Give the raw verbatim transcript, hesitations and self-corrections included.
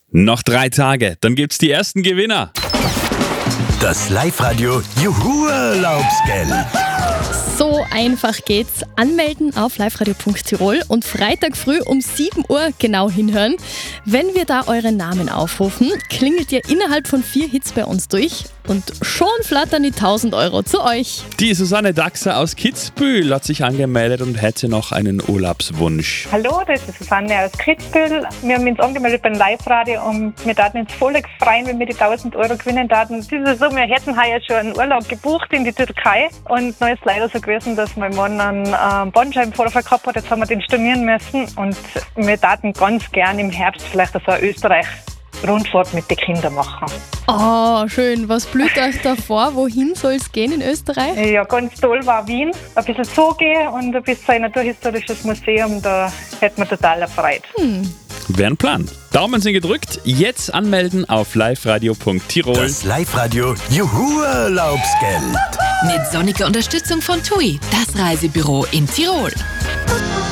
Noch drei Tage, dann gibt's die ersten Gewinner. Das Live-Radio Juhu-Urlaubsgeld. So einfach geht's. Anmelden auf liveradio punkt tirol und Freitag früh um sieben Uhr genau hinhören. Wenn wir da euren Namen aufrufen, klingelt ihr innerhalb von vier Hits bei uns durch und schon flattern die tausend Euro zu euch. Die Susanne Daxer aus Kitzbühel hat sich angemeldet und hätte noch einen Urlaubswunsch. Hallo, das ist Susanne aus Kitzbühel. Wir haben uns angemeldet beim Live-Radio und wir würden uns voll freuen, wenn wir die tausend Euro gewinnen würden. Das ist so, wir hätten heuer schon einen Urlaub gebucht in die Türkei und dann ist leider so gewesen, dass mein Mann einen äh, Bandscheibenvorfall gehabt hat. Jetzt haben wir den stornieren müssen und wir würden ganz gern im Herbst vielleicht so eine Österreich-Rundfahrt mit den Kindern machen. Oh, schön. Was blüht euch da vor? Wohin soll es gehen in Österreich? Ja, ganz toll war Wien. Ein bisschen Zoo gehen und ein bisschen ein naturhistorisches Museum. Da hätten wir total erfreut. Hm. Wäre ein Plan. Daumen sind gedrückt. Jetzt anmelden auf liveradio punkt tirol. Das Live-Radio Juhu-Urlaubsgeld. Mit sonniger Unterstützung von T U I, das Reisebüro in Tirol.